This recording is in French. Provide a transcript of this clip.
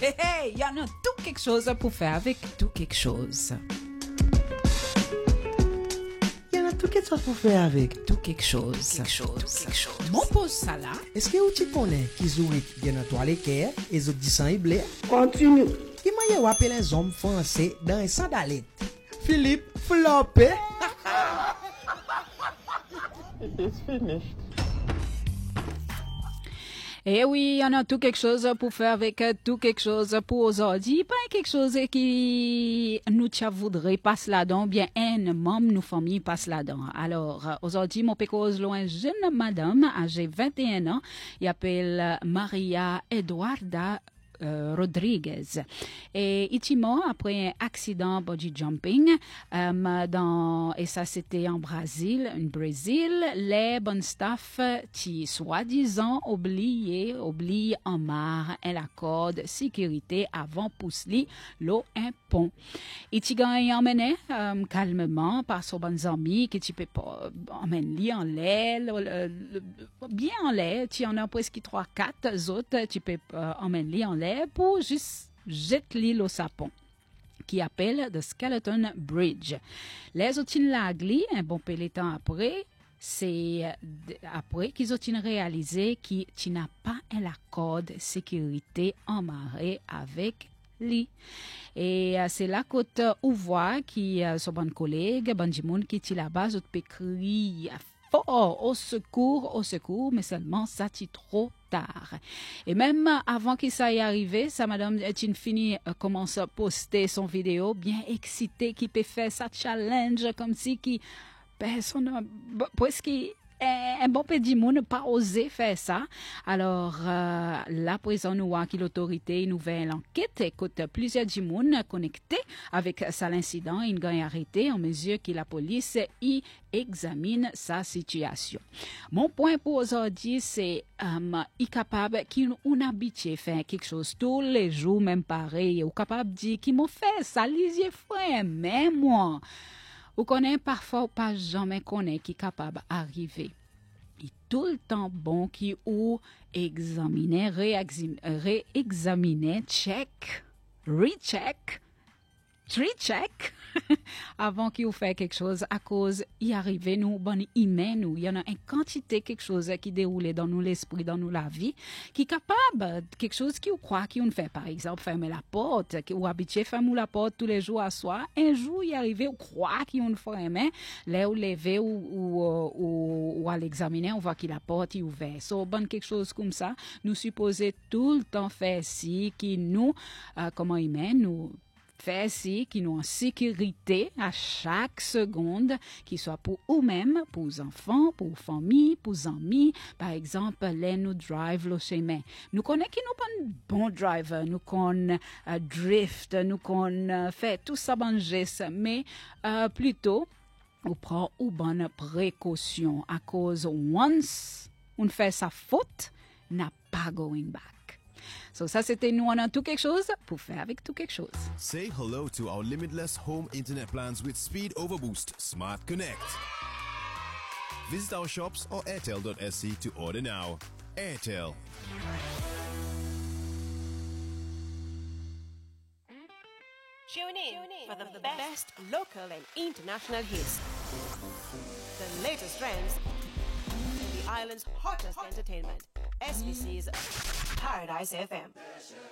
Hey, il y en a tout quelque chose pour faire avec tout quelque chose. Il y en a tout quelque chose pour faire avec. Tout quelque chose. Mon pose ça là. Est-ce que tu connais qui jouent qui dans toilette et les autres disant blé? Continue. Qui m'a appelé les hommes français dans les sandalettes? Philippe Floppé. It's finished. Eh oui, il y en a tout quelque chose pour faire avec tout quelque chose pour aujourd'hui. Pas quelque chose qui nous voudrait passer là-dedans, bien un membre de nos familles passe là-dedans. Alors, aujourd'hui, mon pécose loin jeune madame, âgée 21 ans, il appelle Maria Eduarda Rodriguez. Et itimement, après un accident bungee jumping, et ça c'était en Brésil, les bonnes staff qui soi-disant oublient en marre un accord de sécurité avant pousser l'eau un pont. Et tu gagnes emmené calmement par son bon ami que tu peux pas emmener en l'air, bien en l'air, tu en as presque 3-4 autres, tu peux emmener en l'air pour juste jeter l'île au sapon qui appelle The Skeleton Bridge. Les autres lagli un bon peu de temps après, c'est après qu'ils ont réalisé qu'ils n'ont pas un accord de sécurité en marée avec lui. Et c'est là côte Ouvois qui son bon collègue, bon du monde qui est là-bas, ils peut crier fort au secours, mais seulement ça c'est trop tard. Et même avant que ça y arrive, sa madame Tinfini commence à poster son vidéo bien excitée qui peut faire sa challenge comme si qui personne presque un bon peu de monde n'a pas osé faire ça. Alors, la prison nous a qui l'autorité nous fait l'enquête. Écoute, plusieurs du monde connectés avec ça l'incident. Ils ont arrêté en mesure que la police y examine sa situation. Mon point pour aujourd'hui, c'est y capable qu'on habitué faire quelque chose tous les jours, même pareil, ou capable de dire qu'ils m'ont fait ça, les frère, même moi. Ou connaît parfois ou pas jamais connaît qui est capable d'arriver. Il est tout le temps bon qui ou examiner, réexaminer, check, recheck, check avant qu'il fait quelque chose à cause y arriver nous bon humain nous il y en a une quantité quelque chose qui déroule dans nous l'esprit dans nous la vie qui est capable quelque chose qui ou croit qu'on fait par exemple fermer la porte ou habitué fermer la porte tous les jours à soir un jour y arriver ou croit qu'on ferme là ou lever ou à l'examiner on voit que la porte est ouverte so bon quelque chose comme ça nous supposer tout le temps faire si qui nous comment humain nous fait si qui nous en sécurité à chaque seconde, qui soit pour eux-mêmes, pour les enfants, pour les familles, pour les amis. Par exemple, les nous drive le chemin. Nous connaissons qui nous pas un bon driver, nous connaissons drift, nous connaissons fait tout ça bon geste, mais plutôt on prend une bonne précaution à cause once on fait sa faute, n'a pas going back. So ça c'était nous on a tout quelque chose pour faire avec tout quelque chose. Say hello to our limitless home internet plans with Speed Overboost Smart Connect. Visit our shops or airtel.sc to order now. Airtel. Tune in for the best local and international hits. The latest trends and the island's hottest entertainment. SBC's Paradise FM.